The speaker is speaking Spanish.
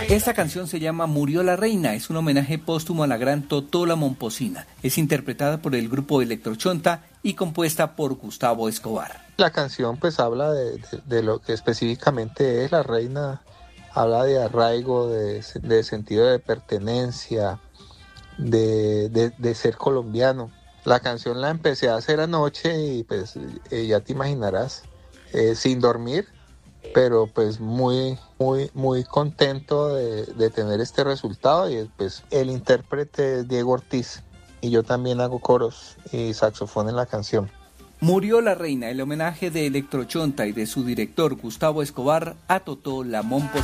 Esta canción se llama Murió la Reina, es un homenaje póstumo a la gran Totó la Momposina. Es interpretada por el grupo Electrochonta y compuesta por Gustavo Escobar. La canción pues habla de lo que específicamente es la reina, habla de arraigo, de sentido de pertenencia, de ser colombiano. La canción la empecé a hacer anoche y pues ya te imaginarás, sin dormir, pero pues muy contento de tener este resultado. Y pues el intérprete es Diego Ortiz y yo también hago coros y saxofón en la canción. Murió la Reina, el homenaje de Electrochonta y de su director Gustavo Escobar a Totó la Momposina.